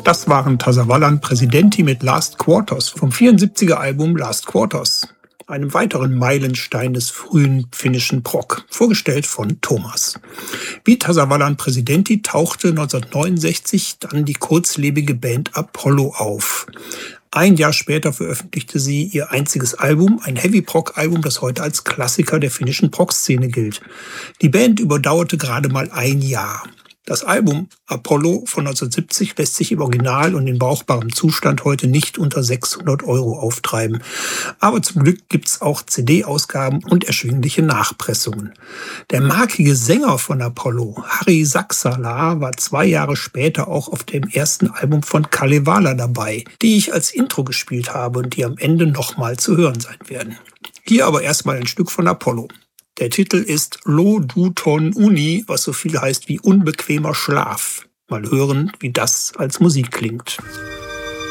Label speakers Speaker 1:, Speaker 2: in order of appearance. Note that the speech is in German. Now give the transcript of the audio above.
Speaker 1: Das waren Tasavallan Presidenti mit Last Quarters vom 74er Album Last Quarters, einem weiteren Meilenstein des frühen finnischen Prog, vorgestellt von Thomas. Wie Tasavallan Presidenti tauchte 1969 dann die kurzlebige Band Apollo auf. Ein Jahr später veröffentlichte sie ihr einziges Album, ein Heavy-Prog-Album, das heute als Klassiker der finnischen Prog-Szene gilt. Die Band überdauerte gerade mal ein Jahr. Das Album Apollo von 1970 lässt sich im Original und in brauchbarem Zustand heute nicht unter 600 € auftreiben. Aber zum Glück gibt's auch CD-Ausgaben und erschwingliche Nachpressungen. Der markige Sänger von Apollo, Harri Saksala, war 2 Jahre später auch auf dem ersten Album von Kalevala dabei, die ich als Intro gespielt habe und die am Ende nochmal zu hören sein werden. Hier aber erstmal ein Stück von Apollo. Der Titel ist Lo Duton Uni, was so viel heißt wie unbequemer Schlaf. Mal hören, wie das als Musik klingt.